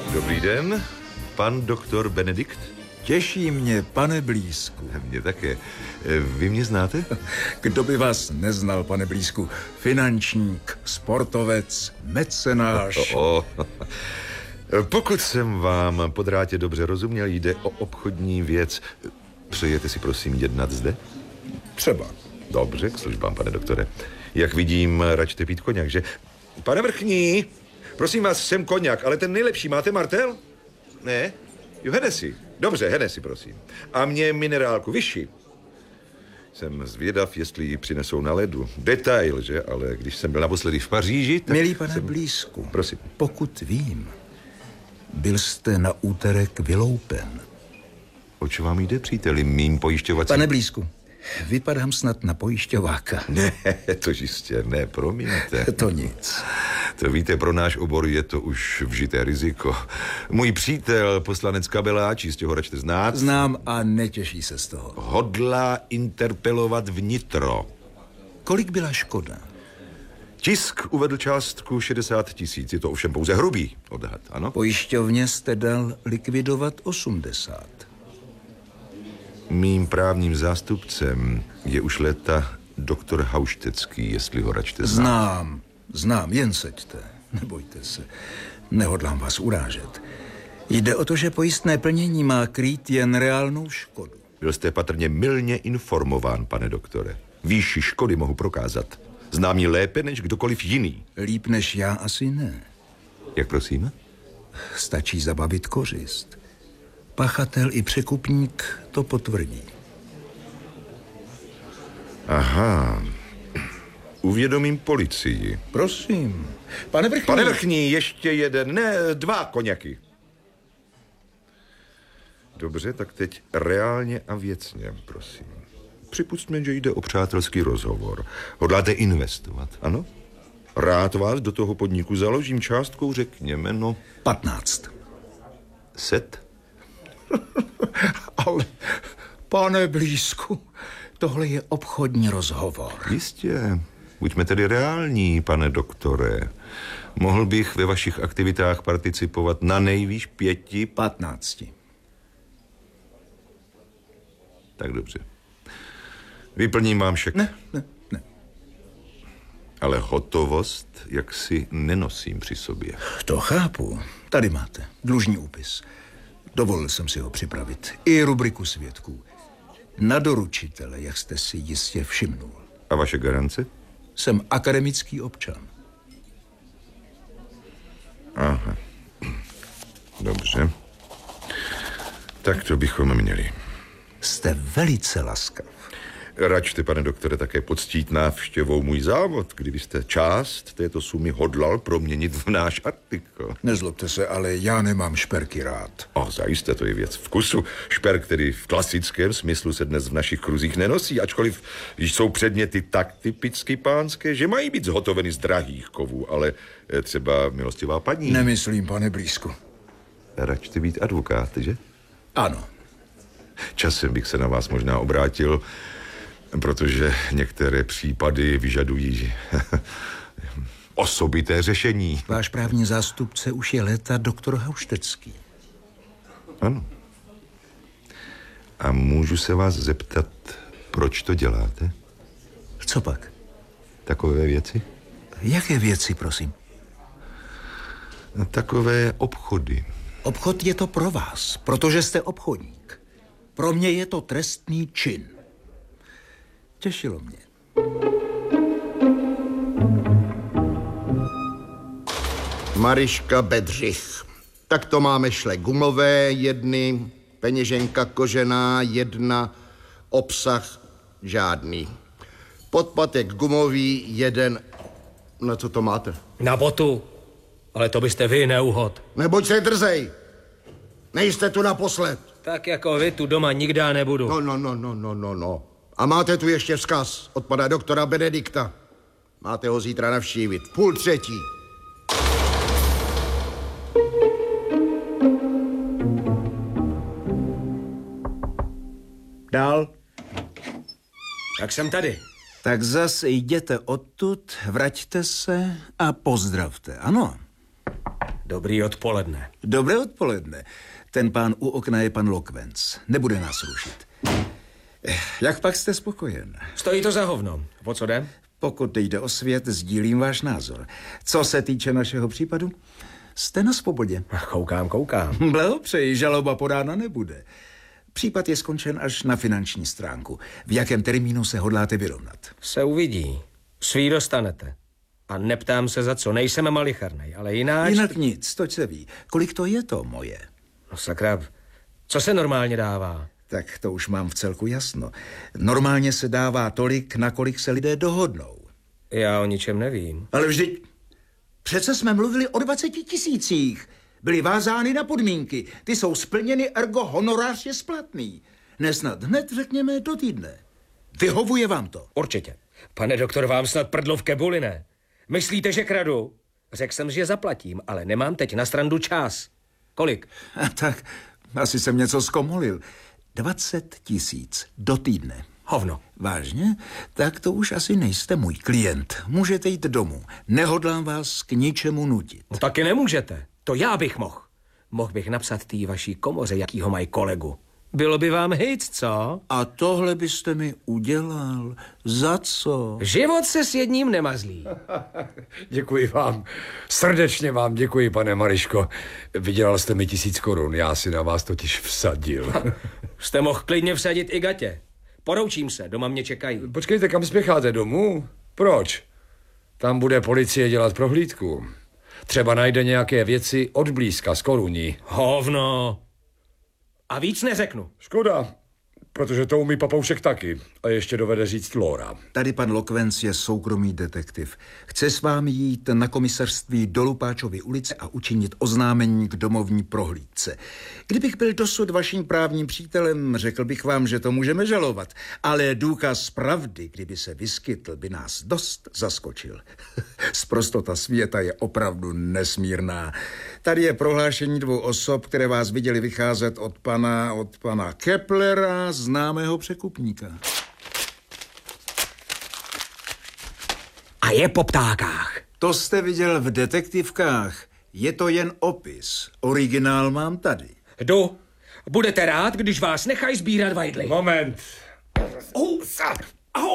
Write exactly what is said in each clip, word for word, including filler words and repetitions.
Dobrý den, pan doktor Benedikt. Těší mě, pane Blízku. Mě také. Vy mě znáte? Kdo by vás neznal, pane Blízku? Finančník, sportovec, mecenáš. O, o. Pokud jsem vám po drátě dobře rozuměl, jde o obchodní věc. Přejete si prosím jednat zde? Třeba. Dobře, k službám, pane doktore. Jak vidím, račte pít koněk, že? Pane Vrchní, prosím vás, jsem koněk, ale ten nejlepší. Máte martel? Ne? Jo, Hennessy. Dobře, Hennessy, prosím. A mě minerálku vyšší. Jsem zvědav, jestli ji přinesou na ledu. Detail, že? Ale když jsem byl naposledy v Paříži, tak... Milý pane jsem... Blízku, prosím. Pokud vím, byl jste na úterek vyloupen. Oč vám jde, příteli, mým pojišťovacím... Pane Blízku, vypadám snad na pojišťováka. Ne, to jistě ne, promiňte. To nic. To víte, pro náš obor je to už vžité riziko. Můj přítel, poslanec Kabeláč, jistě ho račte znát. Znám a netěší se z toho. Hodlá interpelovat vnitro. Kolik byla škoda? Tisk uvedl částku šedesát tisíc, je to ovšem pouze hrubý odhad, ano? Pojišťovně jste dal likvidovat osmdesát. Mým právním zástupcem je už léta doktor Hauštecký, jestli ho račte znát. Znám, znám, jen seďte, nebojte se, nehodlám vás urážet. Jde o to, že pojistné plnění má krýt jen reálnou škodu. Byl jste patrně mylně informován, pane doktore. Výši škody mohu prokázat. Znám ji lépe než kdokoliv jiný. Líp než já asi ne. Jak prosím? Stačí zabavit kořist. Pachatel i překupník to potvrdí. Aha. Uvědomím policii. Prosím. Pane Vrchní. Pane Vrchní, ještě jeden, ne, dva koněky. Dobře, tak teď reálně a věcně, prosím. Připustme, že jde o přátelský rozhovor. Hodláte investovat, ano? Rád vás do toho podniku založím částkou, řekněme, no... patnáct. Set? Ale, pane Blízku, tohle je obchodní rozhovor. Jistě. Buďme tedy reální, pane doktore. Mohl bych ve vašich aktivitách participovat na nejvýš pěti... patnácti. Tak dobře. Vyplním vám šek. Ne, ne, ne. Ale hotovost jaksi nenosím při sobě. To chápu. Tady máte dlužní úpis. Dovolil jsem si ho připravit. I rubriku svědků. Na doručitele, jak jste si jistě všimnul. A vaše garance? Jsem akademický občan. Aha. Dobře. Tak to bychom měli. Jste velice laskav. Račte, pane doktore, také poctít návštěvou můj závod, kdybyste část této sumy hodlal proměnit v náš artikl. Nezlobte se, ale já nemám šperky rád. O, zajisté, to je věc vkusu. Šperk, který v klasickém smyslu se dnes v našich kruzích nenosí, ačkoliv jsou předměty tak typicky pánské, že mají být zhotoveny z drahých kovů, ale třeba milostivá paní. Nemyslím, pane Blízku. Račte být advokát, že? Ano. Časem bych se na vás možná obrátil, protože některé případy vyžadují osobité řešení. Váš právní zástupce už je léta doktor Hauštecký. Ano. A můžu se vás zeptat, proč to děláte? Co pak? Takové věci? Jaké věci, prosím? Takové obchody. Obchod je to pro vás, protože jste obchodník. Pro mě je to trestný čin. Těšilo mě. Mariška Bedřich. Tak to máme šle gumové jedny, peněženka kožená jedna, obsah žádný. Podpatek gumový jeden. Na co to máte? Na botu. Ale to byste vy neuhod. Neboť se drzej. Nejste tu naposled. Tak jako vy tu doma nikdy nebudu. No, no, no, no, no, no, no. A máte tu ještě vzkaz od pana doktora Benedikta. Máte ho zítra navštívit. V půl třetí. Dál. Tak jsem tady. Tak zas jděte odtud, vraťte se a pozdravte, ano? Dobrý odpoledne. Dobré odpoledne. Ten pán u okna je pan Lokvenc. Nebude nás rušit. Eh, Jak pak jste spokojen? Stojí to za hovno. O co jde? Pokud jde o svět, sdílím váš názor. Co se týče našeho případu, jste na svobodě. Ach, koukám, koukám. Blahopřeji, žaloba podána nebude. Případ je skončen až na finanční stránku. V jakém termínu se hodláte vyrovnat? Se uvidí. Svý dostanete. A neptám se za co, nejsem malicharnej, ale jináč... Jinak nic, toť se ví. Kolik to je to moje? No sakra, co se normálně dává? Tak to už mám v celku jasno. Normálně se dává tolik, na kolik se lidé dohodnou. Já o ničem nevím. Ale vždyť... Přece jsme mluvili o dvaceti tisících. Byly vázány na podmínky. Ty jsou splněny, ergo honorář je splatný. Nesnad hned řekněme do týdne. Vyhovuje vám to? Určitě. Pane doktor, vám snad prdlo v kebuli, ne? Myslíte, že kradu? Řekl jsem, že zaplatím, ale nemám teď na srandu čas. Kolik? A tak, asi jsem něco zkomolil. Dvacet tisíc do týdne. Hovno. Vážně? Tak to už asi nejste můj klient. Můžete jít domů. Nehodlám vás k ničemu nutit. No taky nemůžete. To já bych mohl. Mohl bych napsat tý vaší komoře, jakýho mají kolegu. Bylo by vám hic, co? A tohle byste mi udělal? Za co? Život se s jedním nemazlí. Děkuji vám. Srdečně vám děkuji, pane Mariško. Vydělal jste mi tisíc korun, já si na vás totiž vsadil. Jste mohl klidně vsadit i gatě. Poroučím se, doma mě čekají. Počkejte, kam spěcháte, domů? Proč? Tam bude policie dělat prohlídku. Třeba najde nějaké věci od blízka z koruní. Hovno. A víc neřeknu. Škoda, protože to umí papoušek taky. A ještě dovede říct Lóra. Tady pan Lokvenc je soukromý detektiv. Chce s vámi jít na komisařství do Lupáčovy ulice a učinit oznámení k domovní prohlídce. Kdybych byl dosud vaším právním přítelem, řekl bych vám, že to můžeme žalovat. Ale důkaz pravdy, kdyby se vyskytl, by nás dost zaskočil. Sprostota světa je opravdu nesmírná. Tady je prohlášení dvou osob, které vás viděli vycházet od pana, od pana Keplera, známého překupníka. A je po ptákách. To jste viděl v detektivkách. Je to jen opis. Originál mám tady. Jdu. Budete rád, když vás nechají sbírat vajdly. Moment. Au, au.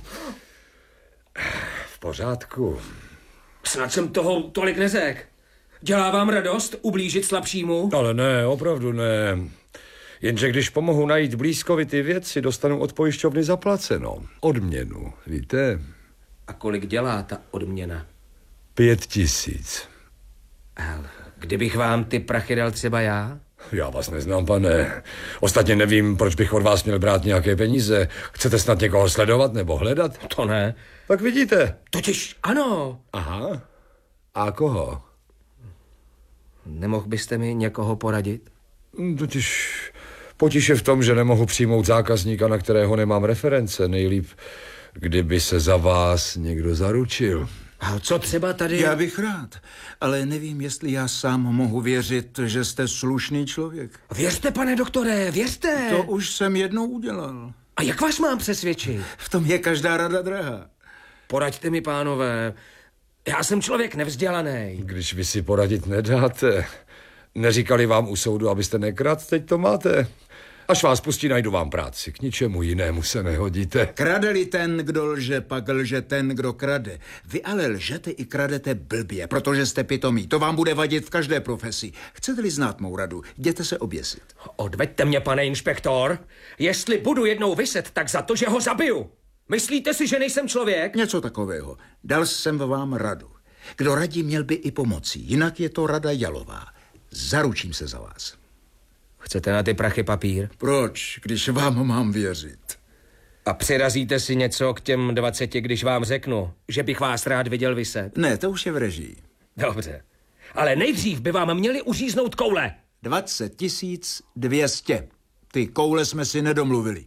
V pořádku. Snad jsem toho tolik nezek. Dělá vám radost ublížit slabšímu? Ale ne, opravdu ne. Jenže když pomohu najít blízkovi ty věci, dostanu od pojišťovny zaplaceno. Odměnu, víte? A kolik dělá ta odměna? Pět tisíc. A kdybych vám ty prachy dal třeba já? Já vás neznám, pane. Ostatně nevím, proč bych od vás měl brát nějaké peníze. Chcete snad někoho sledovat nebo hledat? To ne. Tak vidíte. Totiž ano. Aha. A koho? Nemohl byste mi někoho poradit? Totiž potíž je v tom, že nemohu přijmout zákazníka, na kterého nemám reference. Nejlíp, kdyby se za vás někdo zaručil. A co třeba tady? Já bych rád, ale nevím, jestli já sám mohu věřit, že jste slušný člověk. Věřte, pane doktore, věřte. To už jsem jednou udělal. A jak vás mám přesvědčit? V tom je každá rada drahá. Poraďte mi, pánové. Já jsem člověk nevzdělaný. Když vy si poradit nedáte. Neříkali vám u soudu, abyste nekradl, teď to máte. Až vás pustí, najdu vám práci. K ničemu jinému se nehodíte. Krade-li ten, kdo lže, pak lže ten, kdo krade. Vy ale lžete i kradete blbě, protože jste pitomí. To vám bude vadit v každé profesi. Chcete-li znát mou radu, jděte se oběsit. Odveďte mě, pane inspektor. Jestli budu jednou viset, tak za to, že ho zabiju. Myslíte si, že nejsem člověk? Něco takového. Dal jsem vám radu. Kdo radí, měl by i pomoci. Jinak je to rada jalová. Zaručím se za vás. Chcete na ty prachy papír? Proč, když vám mám věřit? A přirazíte si něco k těm dvaceti, když vám řeknu, že bych vás rád viděl viset? Ne, to už je v režii. Dobře. Ale nejdřív by vám měli uříznout koule. Dvacet tisíc dvěstě. Ty koule jsme si nedomluvili.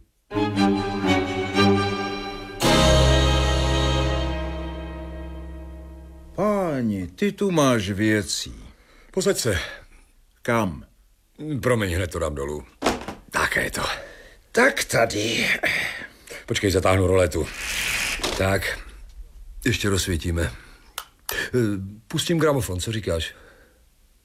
Páni, ty tu máš věcí. Posaď se. Kam? Promiň, hned to dám dolů. Tak je to. Tak tady. Počkej, zatáhnu roletu. Tak, ještě rozsvítíme. Pustím gramofon, co říkáš?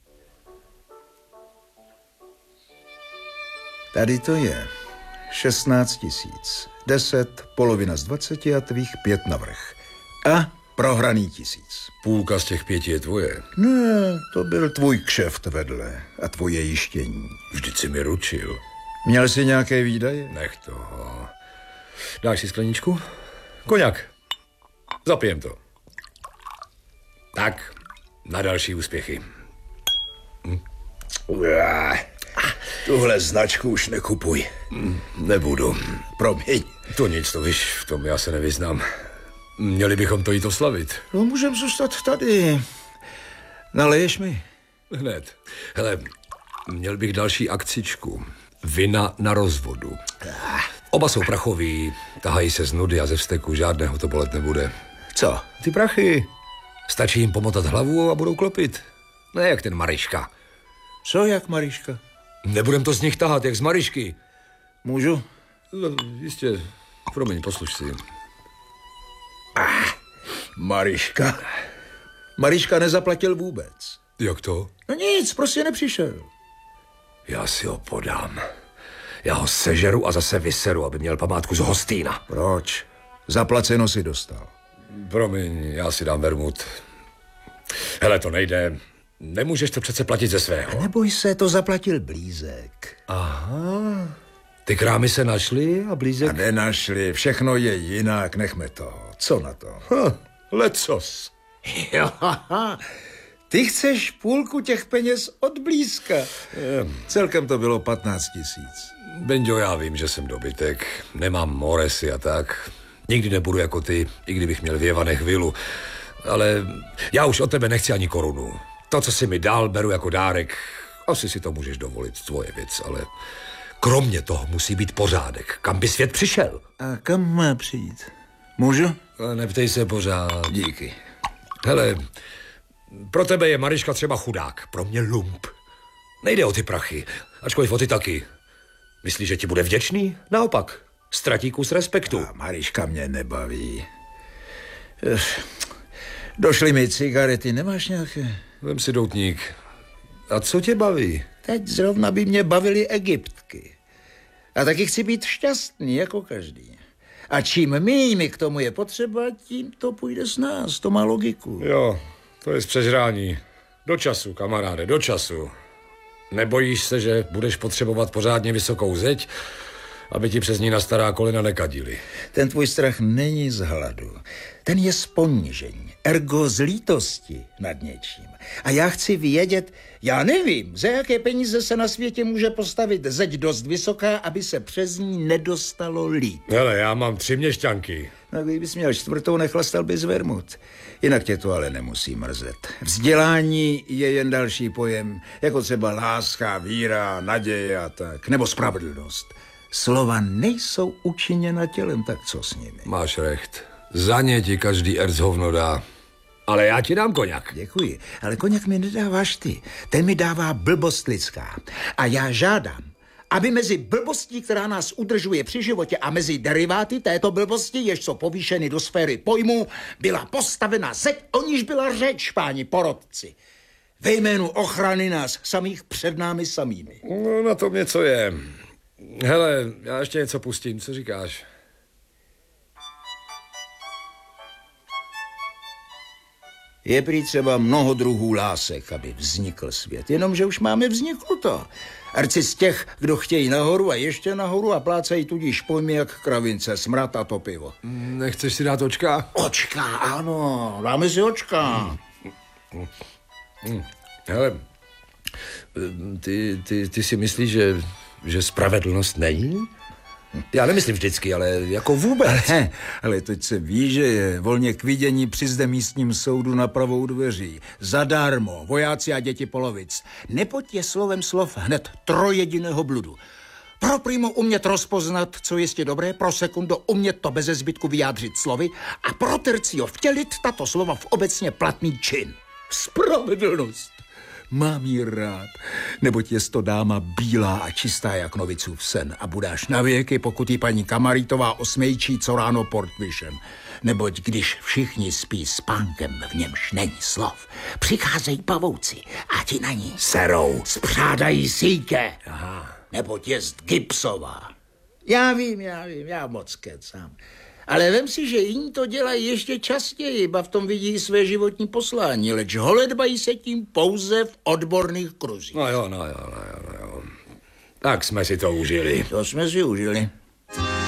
Tady to je. šestnáct tisíc. Deset, polovina z dvaceti a tvých pět navrch. A prohraný tisíc. Půlka z těch pěti je tvoje. Ne, to byl tvůj kšeft vedle a tvoje jištění. Vždyť si mi ručil. Měl jsi nějaké výdaje? Nech toho. Dáš si skleničku? Koněk. Zapijem to. Tak, na další úspěchy. Hm? Uá, tuhle značku už nekupuj. Nebudu. Promiň. To nic, to víš, v tom já se nevyznám. Měli bychom to jít oslavit. No, můžem zůstat tady. Naleješ mi? Hned. Hele, měl bych další akcičku. Vina na rozvodu. Oba jsou prachoví, tahají se z nudy a ze vzteku, žádného to bolet nebude. Co? Ty prachy. Stačí jim pomotat hlavu a budou klopit. Ne jak ten Mariška. Co, jak Mariška? Nebudem to z nich tahat, jak z Marišky. Můžu? No, jistě. Promiň, posluš si. Mariška. Mariška nezaplatil vůbec. Jak to? No nic, prostě nepřišel. Já si ho podám. Já ho sežeru a zase vyseru, aby měl památku z Hostýna. Proč? Zaplaceno si dostal. Promiň, já si dám vermut. Hele, to nejde. Nemůžeš to přece platit ze svého. Neboj se, to zaplatil Blízek. Aha. Ty krámy se našly a Blízek... A nenašli, všechno je jinak, nechme to. Co na to? Ha, lecos. Jo, haha. Ty chceš půlku těch peněz od Blízka. Celkem to bylo patnáct tisíc. Benďo, já vím, že jsem dobytek. Nemám moresy a tak. Nikdy nebudu jako ty, i kdybych měl v Jevanech vilu. Ale já už od tebe nechci ani korunu. To, co jsi mi dal, beru jako dárek. Asi si to můžeš dovolit, tvoje věc, ale kromě toho musí být pořádek. Kam by svět přišel? A kam má přijít? Můžu? Ale neptej se pořád. Díky. Hele, pro tebe je Mariška třeba chudák, pro mě lump. Nejde o ty prachy, ačkoliv o ty taky. Myslíš, že ti bude vděčný? Naopak, ztratí kus respektu. A Mariška mě nebaví. Ech, došly mi cigarety, nemáš nějaké? Vem si doutník. A co tě baví? Teď zrovna by mě bavily Egyptky. A taky chci být šťastný, jako každý. A čím méně mi k tomu je potřeba, tím to půjde s nás. To má logiku. Jo, to je z přežrání. Do času, kamaráde, do času. Nebojíš se, že budeš potřebovat pořádně vysokou zeď, aby ti přes ní na stará kolena nekadili? Ten tvůj strach není z hladu. Ten je z ponížení, ergo z lítosti nad něčím. A já chci vědět, já nevím, za jaké peníze se na světě může postavit zeď dost vysoká, aby se přes ní nedostalo lít. Hele, já mám tři měšťanky. No, kdybys měl čtvrtou, nechlastal bys vermut. Jinak tě to ale nemusí mrzet. Vzdělání je jen další pojem, jako třeba láska, víra, naděje a tak, nebo spravedlnost. Slova nejsou učiněna tělem, tak co s nimi? Máš recht. Za ně ti každý erc hovno dá. Ale já ti dám koněk. Děkuji, ale koněk mi nedáváš ty. Ten mi dává blbost lidská. A já žádám, aby mezi blbostí, která nás udržuje při životě, a mezi deriváty této blbosti, jež jsou povýšeny do sféry pojmu, byla postavena zeď, o níž byla řeč, páni porodci. Ve jménu ochrany nás samých před námi samými. No, na tom něco je. Hele, já ještě něco pustím, co říkáš? Je prý třeba mnoho druhů lásek, aby vznikl svět, jenomže už máme vzniknuto. Arci z těch, kdo chtějí nahoru a ještě nahoru a plácají tudíž pojmy jak kravince, smrad a to pivo. Nechceš si dát očka? Očka, ano, dáme si očka. Hmm. Hmm. Hele, ty, ty, ty si myslíš, že, že spravedlnost není? Já nemyslím vždycky, ale jako vůbec. Ale, ale teď se ví, že je volně k vidění při zde místním soudu na pravou dveří. Zadarmo, vojáci a děti polovic. Neboť je slovem slov hned trojjediného bludu. Pro primo umět rozpoznat, co jistě dobré, pro sekundo umět to beze zbytku vyjádřit slovy a pro tercio vtělit tato slova v obecně platný čin. Spravedlnost. Mám jí rád, neboť je to dáma bílá a čistá jak novicův sen a budáš na věky, pokud jí paní Kamarítová osmejčí co ráno portvišem. Neboť když všichni spí spánkem, v němž není slov, přicházejí pavouci a ti na ní serou, spřádají síke. Aha. nebo těst gipsová. Já vím, já vím, já moc kecám. Ale vem si, že jiní to dělají ještě častěji, ba v tom vidí své životní poslání, leč holedbají se tím pouze v odborných kruzích. No jo, no jo, no jo, no jo. Tak jsme si to užili. To jsme si užili.